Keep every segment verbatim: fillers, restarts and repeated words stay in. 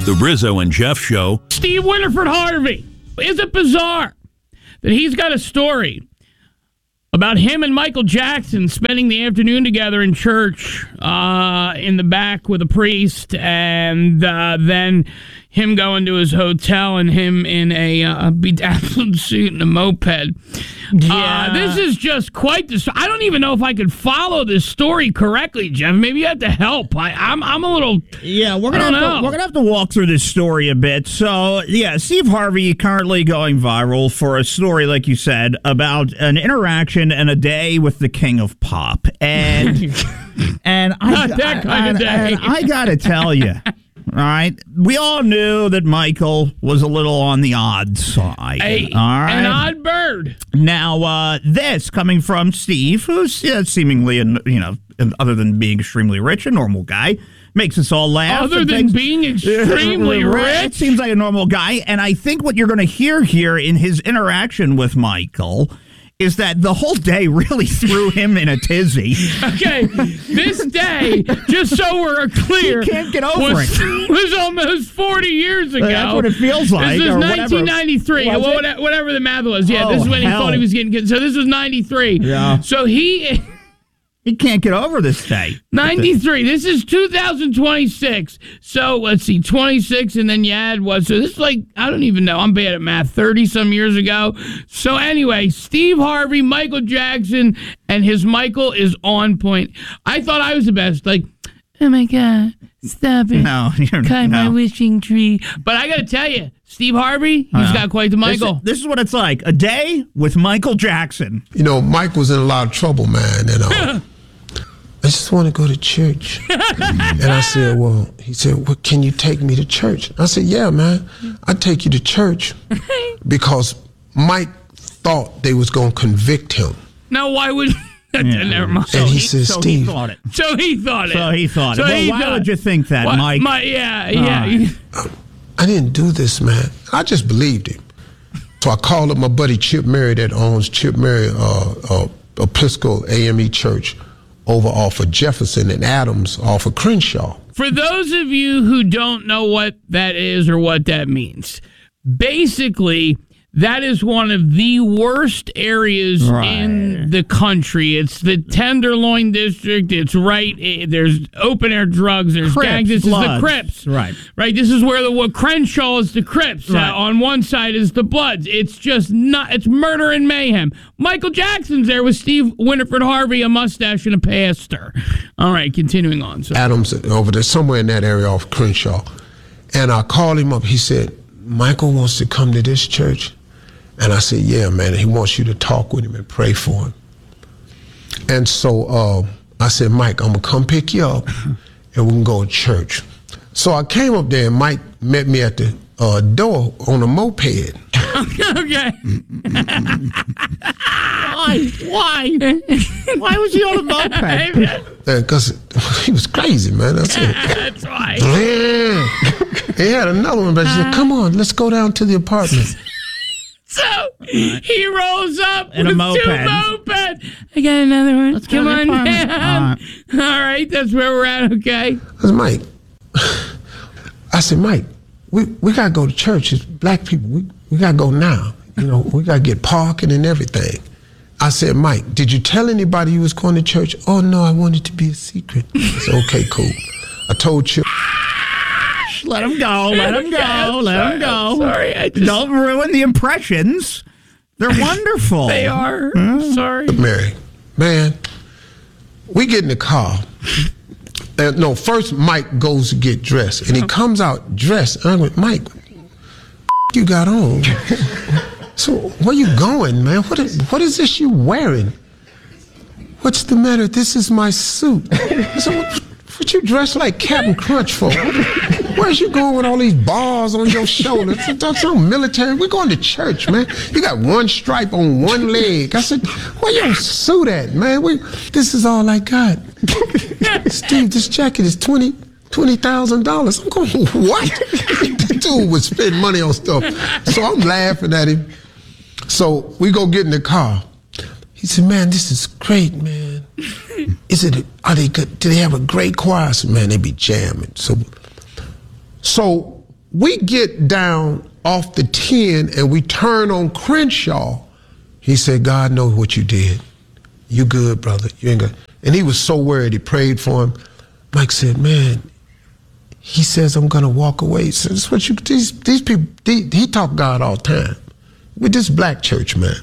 The Rizzo and Jeff Show. Steve Winifred Harvey. Is it bizarre that he's got a story about him and Michael Jackson spending the afternoon together in church uh, in the back with a priest, and uh, then him going to his hotel and him in a uh, bedazzled suit and a moped. Yeah. Uh, this is just quite the... I don't even know if I could follow this story correctly, Jeff. Maybe you have to help. I, I'm I'm a little... Yeah, we're I gonna don't have know. to, we're gonna have to walk through this story a bit. So, yeah, Steve Harvey currently going viral for a story, like you said, about an interaction and a day with the King of Pop, and and I Not that kind and, of day. and I gotta tell you. All right. We all knew that Michael was a little on the odd side. A, all right. An odd bird. Now, uh, this coming from Steve, who's uh, seemingly, a, you know, other than being extremely rich, a normal guy, makes us all laugh. Other and than things. being extremely rich? Seems like a normal guy. And I think what you're going to hear here in his interaction with Michael is that the whole day really threw him in a tizzy. Okay, this day, just so we're clear, He can't get over was, it. was almost forty years ago. That's what it feels like, This or was whatever. nineteen ninety-three, Was well, it? whatever, whatever the math was. Yeah, Oh, this is when he hell. thought he was getting good. So this was ninety-three. Yeah. So he... He can't get over this day. ninety-three. This is two thousand twenty-six. So let's see, twenty-six, and then you add what? So this is like, I don't even know. I'm bad at math. thirty some years ago. So anyway, Steve Harvey, Michael Jackson, and his Michael is on point. I thought I was the best. Like, oh my God, stop it. No, you're Climb no. my wishing tree. But I got to tell you, Steve Harvey, he's Uh, got quite the Michael. This, this is what it's like. A day with Michael Jackson. You know, Mike was in a lot of trouble, man, and uh, I just want to go to church. And I said, well, he said, well, can you take me to church? I said, yeah, man, I'd take you to church because Mike thought they was going to convict him. Now, why would... Never mind. And he said, so Steve. he thought it. So he thought it. So he thought So it. Well, he why thought- would you think that, What- Mike? My, yeah, yeah. right. I didn't do this, man. I just believed him. So I called up my buddy Chip Murray that owns Chip Murray uh, uh, Episcopal A M E Church over off of Jefferson and Adams off of Crenshaw. For those of you who don't know what that is or what that means, basically, that is one of the worst areas Right. in the country. It's the Tenderloin District. It's right. eh, There's open air drugs. There's Crips, gangs. This Bloods. is the Crips. Right. Right. This is where the what Crenshaw is the Crips. Right. Uh, on one side is the Bloods. It's just not. It's murder and mayhem. Michael Jackson's there with Steve Winifred Harvey, a mustache and a pastor. All right. Continuing on. So. Adams over there, somewhere in that area off Crenshaw. And I called him up. He said, Michael wants to come to this church. And I said, yeah, man, he wants you to talk with him and pray for him. And so uh, I said, Mike, I'm going to come pick you up and we can go to church. So I came up there and Mike met me at the uh, door on a moped. Okay. Why? Why? Why was he on a moped? Because he was crazy, man. I said, That's why. yeah. He had another one, but he said, come on, let's go down to the apartment. So he rolls up In a with moped. two moped. I got another one. Let's go Come to the on apartment. down. All right, that's where we're at. Okay. I said, Mike. I said, Mike, we, we got to go to church. It's black people. We, we got to go now. You know, we got to get parking and everything. I said, Mike, did you tell anybody you was going to church? Oh, no, I wanted it to be a secret. I said, okay, cool. I told you. Let him go. Let him go. I'm Let sorry, him go. I'm sorry, I just- Don't ruin the impressions. They're wonderful. They are. I'm sorry. Mary, man, we get in the car. Uh, no, first Mike goes to get dressed, and he comes out dressed. And I went, Mike, what you got on? So where you going, man? What is, what is this you wearing? What's the matter? This is my suit. I said, what, what you dressed like Captain Crunch for? Where's you going with all these bars on your shoulders? That's so military. We're going to church, man. You got one stripe on one leg. I said, where your suit at, man? We, this is all I got. Steve, this jacket is twenty twenty thousand dollars. I'm going, what? The dude would spend money on stuff. So I'm laughing at him. So we go get in the car. He said, man, this is great, man. Is it, are they good? Do they have a great choir? I said, man, they be jamming. So, so we get down off the ten and we turn on Crenshaw. He said, God knows what you did. You good, brother. You ain't good. And he was so worried. He prayed for him. Mike said, man, he says I'm going to walk away. So that's what you, these, these people, they, he talk God all the time. With this black church, man.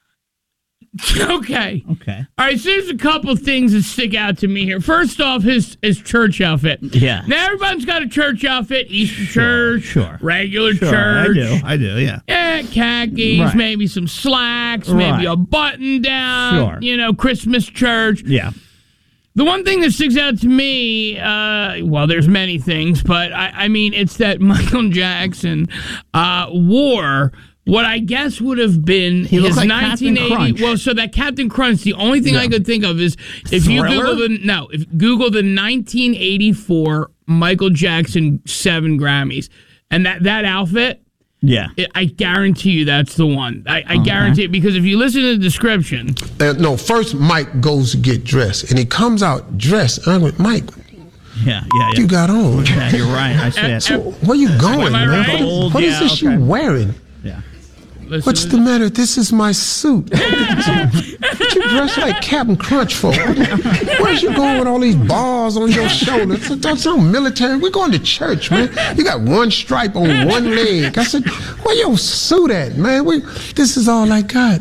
Okay. Okay. All right, so there's a couple things that stick out to me here. First off, his his church outfit. Yeah. Now, everybody's got a church outfit. Easter Sure, church, sure. regular Sure, church. I do. I do, yeah. Yeah, khakis, Right. maybe some slacks, maybe Right. a button down, Sure. you know, Christmas church. Yeah. The one thing that sticks out to me, uh, well, there's many things, but I, I mean, it's that Michael Jackson uh, wore what I guess would have been He his looked like nineteen eighty. Captain Crunch. Well, so that Captain Crunch. The only thing Yeah. I could think of is if you Thriller? Google the no, if Google the nineteen eighty-four Michael Jackson seven Grammys, and that that outfit. Yeah. It, I guarantee you that's the one. I, I guarantee it because if you listen to the description, Uh, no, first Mike goes to get dressed, and he comes out dressed. And I went, Mike, Yeah, yeah, yeah. you got on? Yeah, you're right. I see it. So where you going, Am I man? right? What, what is Yeah, this okay. you wearing? Yeah. listen What's to the matter? This is my suit. What you dressed like Captain Crunch for? Where's you going with all these bars on your shoulders? That's so military. We're going to church, man. You got one stripe on one leg. I said, where your suit at, man? We, this is all I got.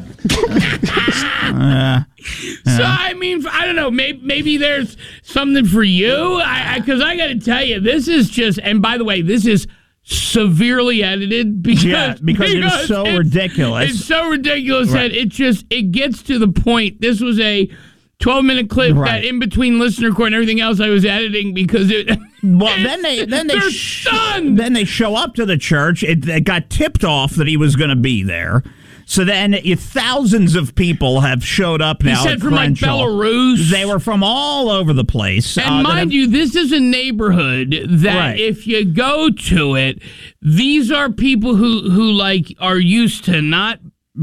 Uh, So I mean, I don't know. Maybe maybe there's something for you. I because I, I got to tell you, this is just. And by the way, this is severely edited because Yeah, because it is so ridiculous. It's so ridiculous Right. that it just it gets to the point. This was a twelve minute clip Right. that in between listener core and everything else I was editing because it. well, then they then they They're sh- stunned. then they show up to the church. It, it got tipped off that he was going to be there. So then it, thousands of people have showed up now. He said at from like Crenshaw. Belarus. They were from all over the place. And uh, that mind have- you, this is a neighborhood that Right. if you go to it, these are people who, who like are used to not,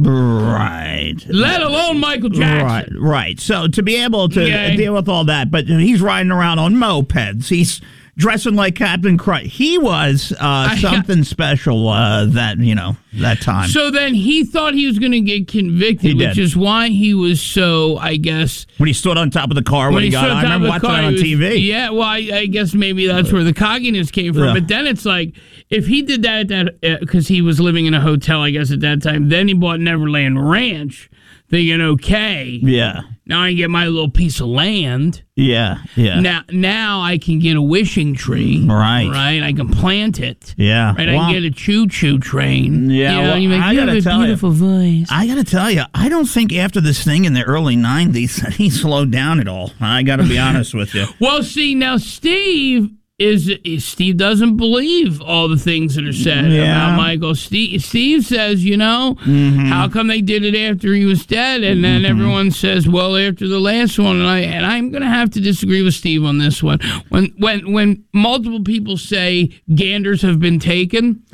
Right. let alone Michael Jackson. Right, right. So to be able to Okay. deal with all that, but he's riding around on mopeds. He's dressing like Captain Crunch. He was uh, I- something special uh, that, you know, that time. So then he thought he was going to get convicted, He did. which is why he was so, I guess, when he stood on top of the car when, when he got stood I on top remember of the watching car, it he on was- T V. Yeah, well, I, I guess maybe that's where the cockiness came from. Yeah. But then it's like, if he did that at that, because he was living in a hotel, I guess, at that time, then he bought Neverland Ranch, thinking, okay, Yeah. now I can get my little piece of land. Yeah. Yeah. Now, now I can get a wishing tree. Right. Right. I can plant it. Yeah. Right. I Well, can get a choo-choo train. Yeah, You know, well, you make, I you have gotta a tell you, beautiful voice. I got to tell you, I don't think after this thing in the early nineties that he slowed down at all. I got to be honest with you. Well, see, now Steve is, is Steve doesn't believe all the things that are said Yeah. about Michael. Steve, Steve says, you know, Mm-hmm. how come they did it after he was dead? And then everyone says, well, after the last one. And I and I'm going to have to disagree with Steve on this one. When when when multiple people say ganders have been taken,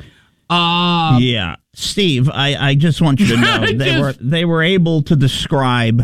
uh, Yeah, Steve, I, I just want you to know I they just- were they were able to describe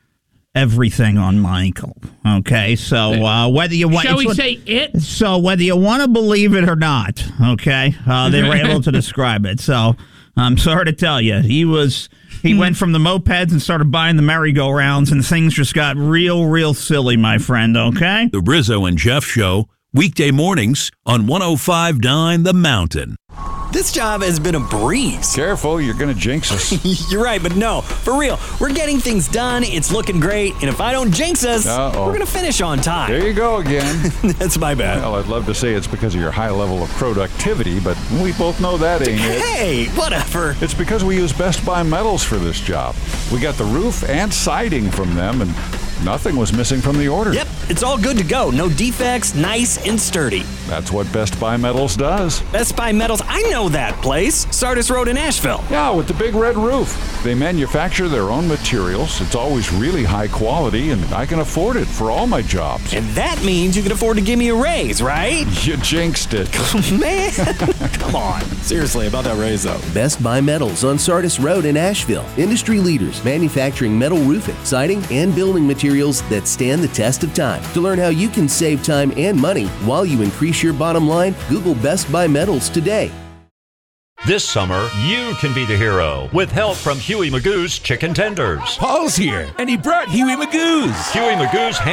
everything on Michael. Okay, so uh, whether you want, shall we say it? so whether you want to believe it or not, okay, uh, they were able to describe it. So I'm sorry to tell you, he was he went from the mopeds and started buying the merry-go-rounds, and things just got real, real silly, my friend. Okay. The Rizzo and Jeff Show, weekday mornings on one oh five point nine The Mountain. This job has been a breeze. Careful, you're going to jinx us. You're right, but no, for real. We're getting things done. It's looking great. And if I don't jinx us, Uh-oh. we're going to finish on time. There you go again. That's my bad. Well, I'd love to say it's because of your high level of productivity, but we both know that ain't it. Hey, whatever. It's because we use Best Buy Metals for this job. We got the roof and siding from them, and nothing was missing from the order. Yep, it's all good to go. No defects, nice and sturdy. That's what Best Buy Metals does. Best Buy Metals, I know that place. Sardis Road in Asheville. Yeah, with the big red roof. They manufacture their own materials. It's always really high quality, and I can afford it for all my jobs. And that means you can afford to give me a raise, right? You jinxed it. Man, come on. Seriously, about that raise, though. Best Buy Metals on Sardis Road in Asheville. Industry leaders manufacturing metal roofing, siding, and building materials materials that stand the test of time. To learn how you can save time and money while you increase your bottom line, Google Best Buy Metals today. This summer, you can be the hero with help from Huey Magoo's Chicken Tenders. Paul's here, and he brought Huey Magoo's. Huey Magoo's